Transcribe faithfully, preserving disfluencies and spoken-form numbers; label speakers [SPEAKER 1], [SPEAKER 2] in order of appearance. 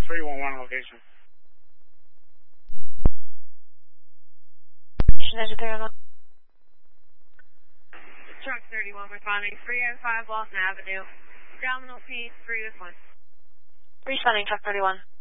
[SPEAKER 1] three one one location.
[SPEAKER 2] Truck thirty-one responding, three oh five Lawson Avenue. Dominal P three oh one.
[SPEAKER 3] Responding, truck thirty-one.